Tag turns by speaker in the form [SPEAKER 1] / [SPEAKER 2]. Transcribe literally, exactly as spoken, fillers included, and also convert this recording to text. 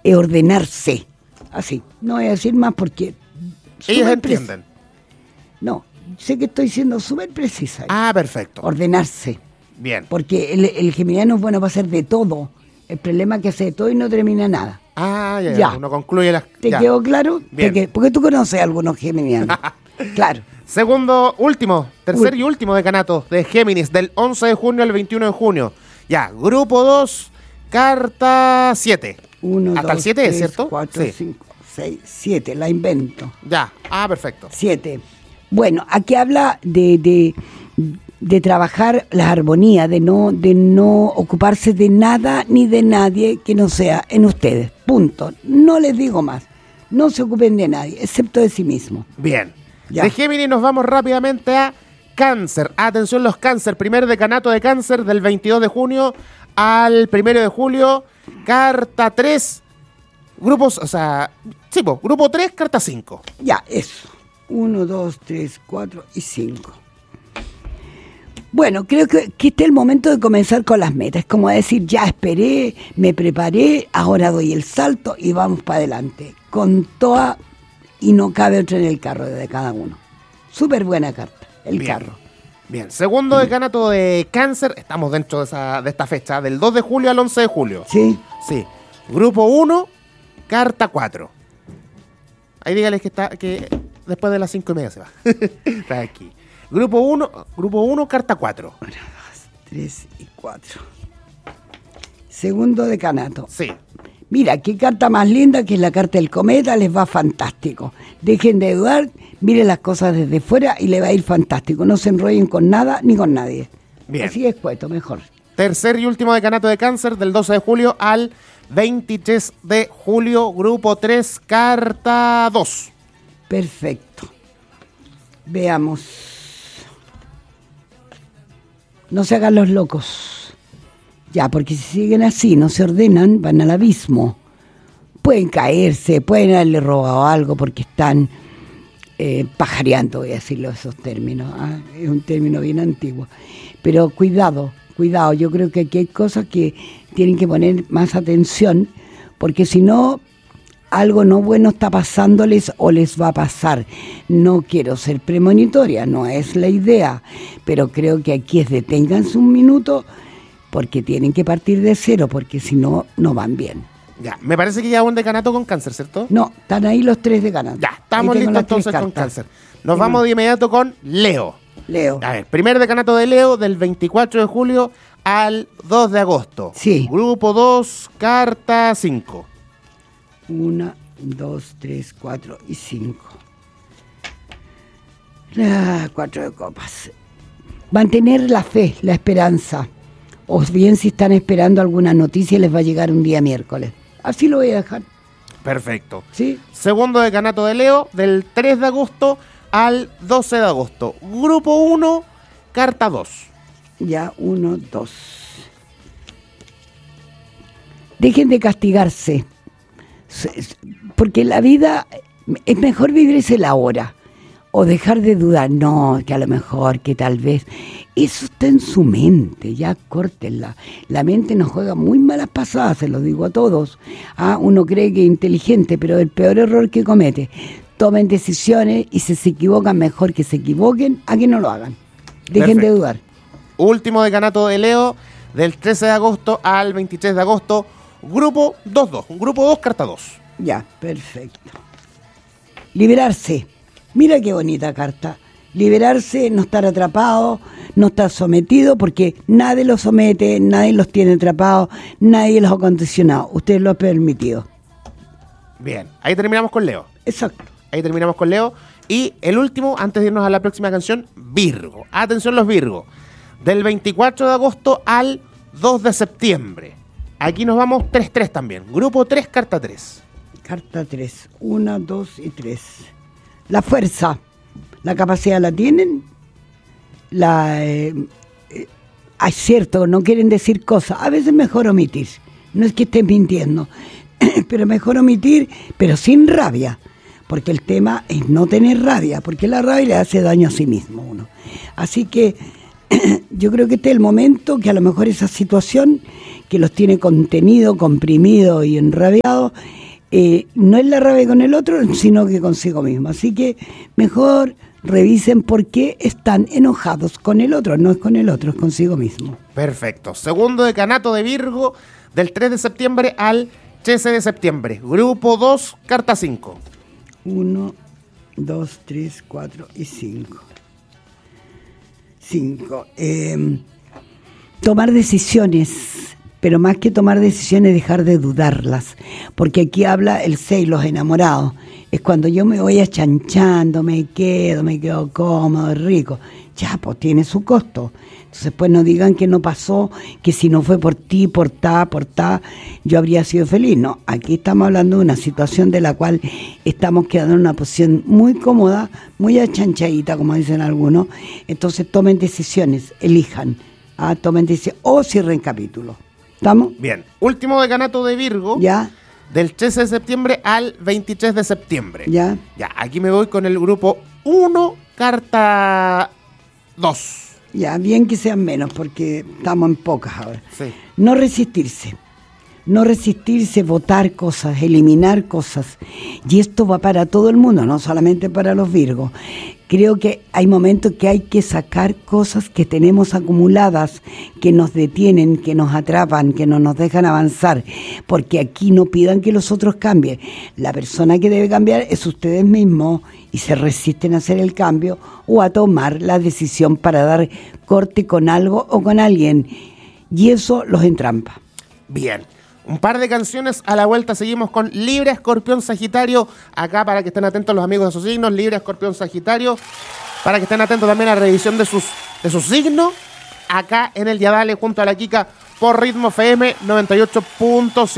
[SPEAKER 1] es ordenarse. Así, no voy a decir más porque...
[SPEAKER 2] Ellos entienden.
[SPEAKER 1] Precis- no, sé que estoy siendo súper precisa.
[SPEAKER 2] Ah, perfecto.
[SPEAKER 1] Ordenarse.
[SPEAKER 2] Bien.
[SPEAKER 1] Porque el, el geminiano es bueno para hacer de todo. El problema es que hace de todo y no termina nada.
[SPEAKER 2] Ah, ya, ya.
[SPEAKER 1] Ya.
[SPEAKER 2] Uno concluye las...
[SPEAKER 1] ¿Te
[SPEAKER 2] ya.
[SPEAKER 1] quedó claro?
[SPEAKER 2] Bien.
[SPEAKER 1] ¿Te qued- Porque tú conoces a algunos geminianos. Claro.
[SPEAKER 2] Segundo, último, tercer
[SPEAKER 1] Uy.
[SPEAKER 2] y último decanato de Géminis, del once de junio al veintiuno de junio. Ya, grupo dos, carta siete.
[SPEAKER 1] Uno,
[SPEAKER 2] Hasta
[SPEAKER 1] dos,
[SPEAKER 2] el siete,
[SPEAKER 1] tres,
[SPEAKER 2] ¿cierto?
[SPEAKER 1] cuatro,
[SPEAKER 2] Sí.
[SPEAKER 1] cinco, seis, siete. La invento.
[SPEAKER 2] Ya, ah, perfecto.
[SPEAKER 1] Siete. Bueno, aquí habla de, de, de trabajar la armonía, de no, de no ocuparse de nada ni de nadie que no sea en ustedes. Punto. No les digo más. No se ocupen de nadie, excepto de sí mismo.
[SPEAKER 2] Bien.
[SPEAKER 1] Ya.
[SPEAKER 2] De Géminis nos vamos rápidamente a Cáncer. Atención los Cáncer, primer decanato de Cáncer del veintidós de junio al primero de julio. Carta tres, grupos, o sea, sí, po, grupo tres, carta cinco.
[SPEAKER 1] Ya, eso. Uno, dos, tres, cuatro y cinco. Bueno, creo que, que este es el momento de comenzar con las metas. Es como decir, ya esperé, me preparé, ahora doy el salto y vamos para adelante. Con toda, y no cabe otra en el carro de cada uno. Súper buena carta, el
[SPEAKER 2] Bien.
[SPEAKER 1] carro.
[SPEAKER 2] Bien, segundo decanato de Cáncer, estamos dentro de, esa, de esta fecha, del dos de julio al once de julio.
[SPEAKER 1] ¿Sí?
[SPEAKER 2] Sí. Grupo uno, carta cuatro. Ahí dígales que está que después de las cinco y media se va. Está aquí. Grupo uno, grupo uno, carta cuatro.
[SPEAKER 1] Uno, dos, tres y cuatro. Segundo decanato.
[SPEAKER 2] Sí.
[SPEAKER 1] Mira, qué carta más linda que es la carta del cometa, les va fantástico. Dejen de dudar, miren las cosas desde fuera y les va a ir fantástico. No se enrollen con nada ni con nadie.
[SPEAKER 2] Bien.
[SPEAKER 1] Así es, cueto, mejor.
[SPEAKER 2] Tercer y último decanato de Cáncer del doce de julio al veintitrés de julio, grupo tres, carta dos.
[SPEAKER 1] Perfecto. Veamos. No se hagan los locos. Ya, porque si siguen así, no se ordenan, van al abismo. Pueden caerse, pueden haberle robado algo porque están eh, pajareando, voy a decirlo esos términos. ¿ah? Es un término bien antiguo. Pero cuidado, cuidado. Yo creo que aquí hay cosas que tienen que poner más atención, porque si no, algo no bueno está pasándoles o les va a pasar. No quiero ser premonitoria, no es la idea, pero creo que aquí es deténganse un minuto, porque tienen que partir de cero, porque si no, no van bien.
[SPEAKER 2] Ya, me parece que ya un decanato con Cáncer, ¿cierto?
[SPEAKER 1] No, están ahí los tres de ganas.
[SPEAKER 2] Ya, estamos listos entonces con Cáncer. Nos
[SPEAKER 1] Sí,
[SPEAKER 2] vamos
[SPEAKER 1] bueno.
[SPEAKER 2] de inmediato con Leo.
[SPEAKER 1] Leo.
[SPEAKER 2] A ver, primer decanato de Leo del veinticuatro de julio al dos de agosto.
[SPEAKER 1] Sí.
[SPEAKER 2] Grupo dos, carta cinco.
[SPEAKER 1] Una, dos, tres, cuatro y cinco. Ah, cuatro de copas. Mantener la fe, la esperanza. O bien si están esperando alguna noticia les va a llegar un día miércoles. Así lo voy a dejar.
[SPEAKER 2] Perfecto.
[SPEAKER 1] ¿Sí?
[SPEAKER 2] Segundo decanato de Leo del tres de agosto al doce de agosto. Grupo uno, carta dos.
[SPEAKER 1] Ya, uno, dos. Dejen de castigarse. Porque la vida es mejor vivirse la hora. O dejar de dudar. No, que a lo mejor, que tal vez. Eso está en su mente, ya córtenla. La mente nos juega muy malas pasadas, se lo digo a todos. Ah, uno cree que es inteligente, pero el peor error que comete. Tomen decisiones y si se equivocan, mejor que se equivoquen a que no lo hagan. Dejen
[SPEAKER 2] Perfecto.
[SPEAKER 1] de dudar.
[SPEAKER 2] Último decanato de Leo del trece de agosto al veintitrés de agosto. Grupo dos dos. Grupo dos, carta dos.
[SPEAKER 1] Ya, perfecto. Liberarse. Mira qué bonita carta. Liberarse, no estar atrapado, no estar sometido, porque nadie los somete, nadie los tiene atrapados, nadie los ha condicionado. Usted lo ha permitido.
[SPEAKER 2] Bien, ahí terminamos con Leo.
[SPEAKER 1] Exacto.
[SPEAKER 2] Ahí terminamos con Leo. Y el último, antes de irnos a la próxima canción, Virgo. Atención los Virgo. Del veinticuatro de agosto al dos de septiembre. Aquí nos vamos tres tres también. Grupo tres, carta tres.
[SPEAKER 1] Carta tres. Una, dos y tres. La fuerza. La capacidad la tienen. La eh, eh, es cierto, no quieren decir cosas. A veces mejor omitir. No es que estén mintiendo. Pero mejor omitir, pero sin rabia. Porque el tema es no tener rabia. Porque la rabia le hace daño a sí mismo uno. Así que yo creo que este es el momento que a lo mejor esa situación que los tiene contenido, comprimido y enrabiado, eh, no es la rabia con el otro, sino que consigo mismo. Así que mejor revisen por qué están enojados con el otro. No es con el otro, es consigo mismo.
[SPEAKER 2] Perfecto. Segundo decanato de Virgo, del tres de septiembre al trece de septiembre. Grupo dos, carta cinco.
[SPEAKER 1] uno, dos, tres, cuatro y cinco. cinco. Eh, tomar decisiones, pero más que tomar decisiones, dejar de dudarlas. Porque aquí habla el seis, los enamorados. Es cuando yo me voy achanchando, me quedo, me quedo cómodo, rico. Ya, pues tiene su costo. Entonces, pues no digan que no pasó, que si no fue por ti, por ta, por ta, yo habría sido feliz. No, aquí estamos hablando de una situación de la cual estamos quedando en una posición muy cómoda, muy achanchadita, como dicen algunos. Entonces, tomen decisiones, elijan, ¿ah? Tomen decisiones o cierren capítulo. ¿Estamos?
[SPEAKER 2] Bien. Último decanato de Virgo.
[SPEAKER 1] Ya.
[SPEAKER 2] Del trece de septiembre al veintitrés de septiembre.
[SPEAKER 1] Ya.
[SPEAKER 2] Ya, aquí me voy con el grupo uno, carta dos.
[SPEAKER 1] Ya, bien que sean menos, porque estamos en pocas ahora.
[SPEAKER 2] Sí.
[SPEAKER 1] No resistirse. No resistirse, votar cosas, eliminar cosas. Y esto va para todo el mundo, no solamente para los Virgos. Creo que hay momentos que hay que sacar cosas que tenemos acumuladas, que nos detienen, que nos atrapan, que no nos dejan avanzar. Porque aquí no pidan que los otros cambien. La persona que debe cambiar es ustedes mismos y se resisten a hacer el cambio o a tomar la decisión para dar corte con algo o con alguien. Y eso los entrampa.
[SPEAKER 2] Bien. Un par de canciones, a la vuelta seguimos con Libra, Escorpión, Sagitario, acá para que estén atentos los amigos de sus signos, Libra, Escorpión, Sagitario, para que estén atentos también a la revisión de sus, de sus signos, acá en el Ya Dale junto a la Kika por Ritmo F M noventa y ocho punto cinco.